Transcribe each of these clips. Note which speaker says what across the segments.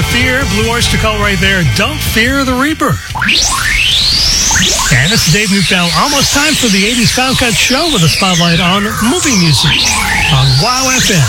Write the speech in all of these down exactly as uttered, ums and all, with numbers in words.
Speaker 1: fear. Blue Oyster Cult right there. Don't fear the Reaper. And it's Dave Neufeld. Almost time for the eighties Pound Cut Show with a spotlight on movie music on Wow F M.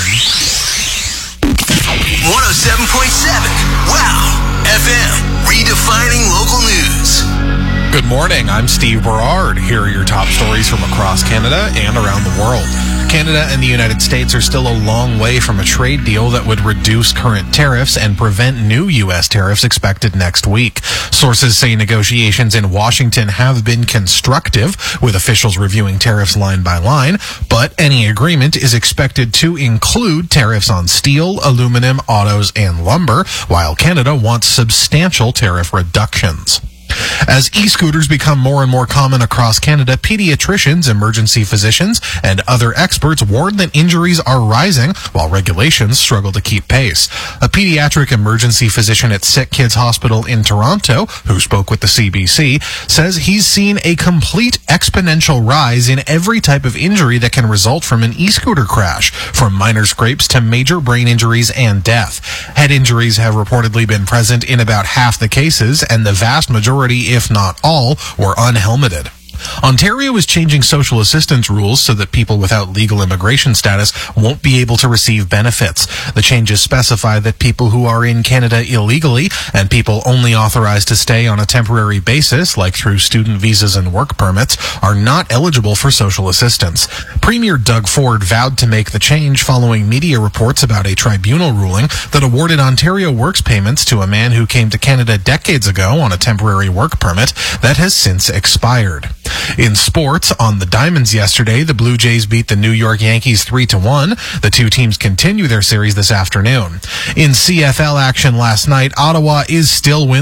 Speaker 2: one oh seven point seven Wow F M, redefining local news.
Speaker 3: Good morning, I'm Steve Berard. Here are your top stories from across Canada and around the world. Canada and the United States are still a long way from a trade deal that would reduce current tariffs and prevent new U S tariffs expected next week. Sources say negotiations in Washington have been constructive, with officials reviewing tariffs line by line, but any agreement is expected to include tariffs on steel, aluminum, autos, and lumber, while Canada wants substantial tariff reductions. As e-scooters become more and more common across Canada, pediatricians, emergency physicians, and other experts warn that injuries are rising while regulations struggle to keep pace. A pediatric emergency physician at Sick Kids Hospital in Toronto, who spoke with the C B C, says he's seen a complete exponential rise in every type of injury that can result from an e-scooter crash, from minor scrapes to major brain injuries and death. Head injuries have reportedly been present in about half the cases, and the vast majority, if not all, were unhelmeted. Ontario is changing social assistance rules so that people without legal immigration status won't be able to receive benefits. The changes specify that people who are in Canada illegally and people only authorized to stay on a temporary basis, like through student visas and work permits, are not eligible for social assistance. Premier Doug Ford vowed to make the change following media reports about a tribunal ruling that awarded Ontario Works payments to a man who came to Canada decades ago on a temporary work permit that has since expired. In sports, on the Diamonds yesterday, the Blue Jays beat the New York Yankees three to one. The two teams continue their series this afternoon. In C F L action last night, Ottawa is still winning.